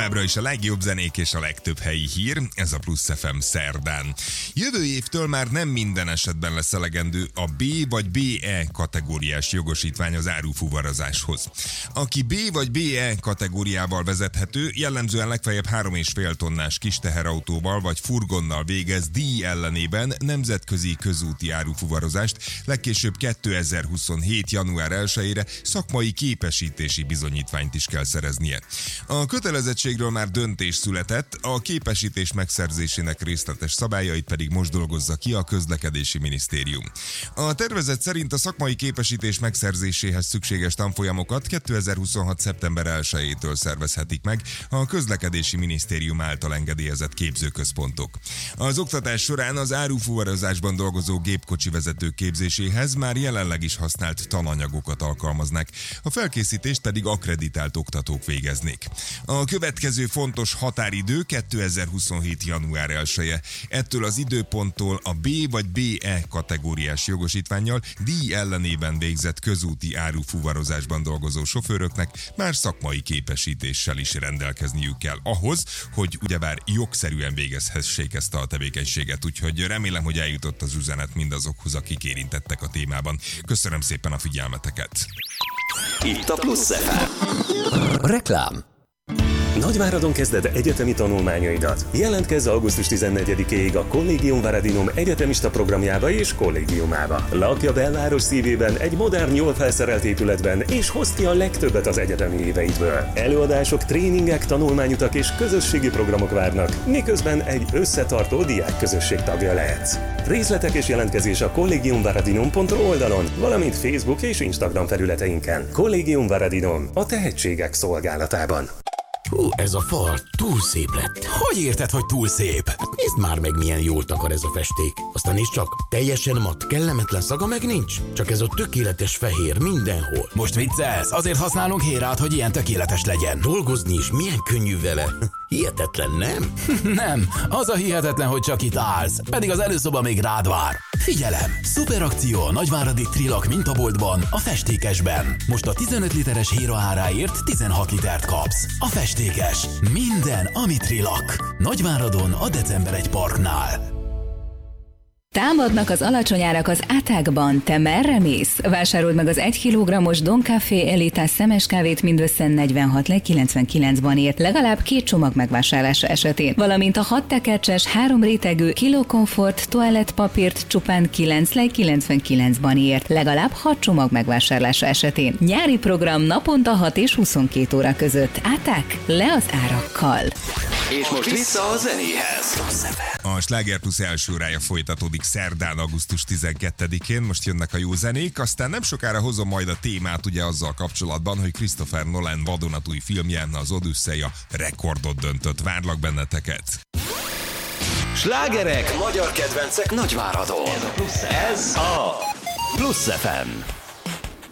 Továbbra is a legjobb zenék és a legtöbb helyi hír, ez a Plusz FM szerdán. Jövő évtől már nem minden esetben lesz elegendő a B vagy BE kategóriás jogosítvány az árufuvarozáshoz. Aki B vagy BE kategóriával vezethető, jellemzően legfeljebb 3,5 tonnás kis teherautóval vagy furgonnal végez díj ellenében nemzetközi közúti árufuvarozást, legkésőbb 2027. január 1-ére szakmai képesítési bizonyítványt is kell szereznie. A kötelezettségről már döntés született, a képesítés megszerzésének részletes szabályait pedig most dolgozza ki a Közlekedési Minisztérium. A tervezet szerint a szakmai képesítés megszerzéséhez szükséges tanfolyamokat 2026. szeptember 1-től szervezhetik meg a Közlekedési Minisztérium által engedélyezett képzőközpontok. Az oktatás során az árufuvarozásban dolgozó gépkocsi vezetők képzéséhez már jelenleg is használt tananyagokat alkalmaznak, a felkészítést pedig akkreditált oktatók végeznék. A következő fontos határidő 2027. január 1-e. Ettől az időponttól a B vagy BE kategóriás jogosítvánnyal díj ellenében végzett közúti árufuvarozásban dolgozó sofőröknek már szakmai képesítéssel is rendelkezniük kell ahhoz, hogy ugyebár jogszerűen végezhessék ezt a tevékenységet, úgyhogy remélem, hogy eljutott az üzenet mindazokhoz, akik érintettek a témában. Köszönöm szépen a figyelmeteket! Itt a Plusz FM. Reklám. Nagyváradon kezded egyetemi tanulmányaidat. Jelentkezz augusztus 14-ig a Collegium Varadinum egyetemista programjába és kollégiumába. Lakj a belváros szívében egy modern, jól felszerelt épületben, és hozd ki a legtöbbet az egyetemi éveidből. Előadások, tréningek, tanulmányutak és közösségi programok várnak, miközben egy összetartó diákközösség tagja lehetsz. Részletek és jelentkezés a collegiumvaradinum.ru oldalon, valamint Facebook és Instagram felületeinken. Collegium Varadinum, a tehetségek szolgálatában. Hú, ez a fal túl szép lett. Hogy érted, hogy túl szép? Nézd már meg, milyen jól takar ez a festék. Aztán nézd csak, teljesen mat, kellemetlen szaga meg nincs. Csak ez a tökéletes fehér mindenhol. Most viccelsz? Azért használunk Hérát, hogy ilyen tökéletes legyen. Dolgozni is milyen könnyű vele. Hihetetlen, nem? Nem, az a hihetetlen, hogy csak itt állsz. Pedig az előszoba még rád vár. Figyelem! Szuperakció a nagyváradi Trilak mintaboltban, a Festékesben. Most a 15 literes Héra áráért 16 litert kapsz. A Festékes. Minden, ami Trilak. Nagyváradon a December 1 Parknál. Támadnak az alacsony árak az Átákban. Te merre mész? Vásárold meg az 1 kg-os Don Café Elitás szemes kávét mindössze 46,99-ban ért, legalább 2 csomag megvásárlása esetén, valamint a 6 tekercses, 3 rétegű Kilo Comfort toalettpapírt csupán 9,99-ban ért, legalább 6 csomag megvásárlása esetén. Nyári program naponta 6 és 22 óra között. Áták, le az árakkal! És most vissza a zenéhez. A Sláger Plusz első órája folytatódik szerdán, augusztus 12-én. Most jönnek a jó zenék, aztán nem sokára hozom majd a témát ugye azzal kapcsolatban, hogy Christopher Nolan vadonatúj filmje, az Odüsszeia rekordot döntött. Várlak benneteket! Slágerek, magyar kedvencek Nagyváradon. Ez a Plusz FM.